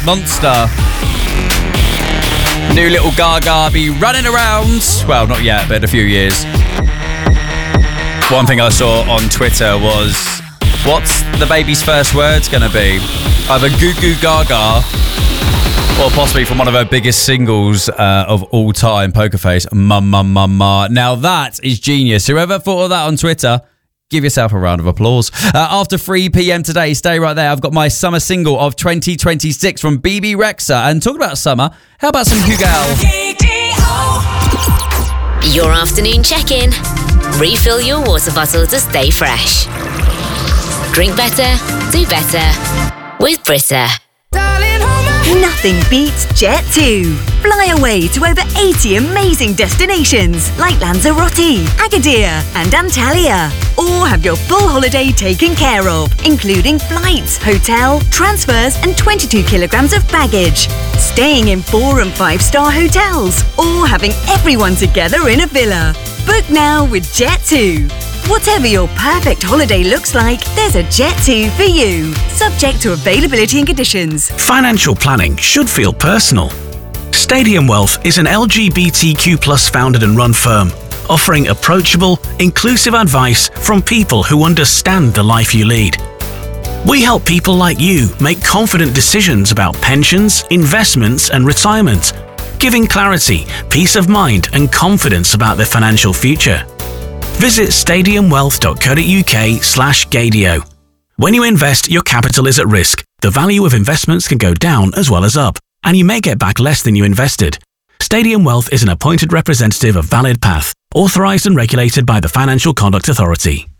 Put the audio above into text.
Monster. New little Gaga be running around. Well, not yet, but in a few years. One thing I saw on Twitter was, what's the baby's first words going to be? Either Goo Goo Gaga or possibly from one of her biggest singles of all time, Poker Face, Mum Mum Mum Ma. Now that is genius. Whoever thought of that on Twitter, give yourself a round of applause. After 3 p.m. today, stay right there. I've got my summer single of 2026 from BB Rexa. And talking about summer, how about some Hugal? Your afternoon check-in. Refill your water bottle to stay fresh. Drink better, do better with Brita. Nothing beats Jet2. Fly away to over 80 amazing destinations like Lanzarote, Agadir and Antalya. Or have your full holiday taken care of, including flights, hotel, transfers and 22 kilograms of baggage. Staying in 4- and 5-star hotels or having everyone together in a villa. Book now with Jet2. Whatever your perfect holiday looks like, there's a Jet2 for you. Subject to availability and conditions. Financial planning should feel personal. Stadium Wealth is an LGBTQ+ founded and run firm, offering approachable, inclusive advice from people who understand the life you lead. We help people like you make confident decisions about pensions, investments and retirement, giving clarity, peace of mind and confidence about their financial future. Visit stadiumwealth.co.uk/Gadio. When you invest, your capital is at risk. The value of investments can go down as well as up, and you may get back less than you invested. Stadium Wealth is an appointed representative of Valid Path, authorised and regulated by the Financial Conduct Authority.